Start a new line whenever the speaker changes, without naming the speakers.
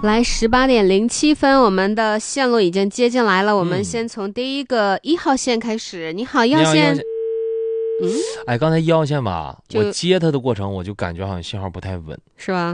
来18:07，我们的线路已经接进来了。我们先从第一个1号线开始。你好，1号线。
哎，刚才1号线吧，我接他的过程我就感觉好像信号不太稳，
是吧？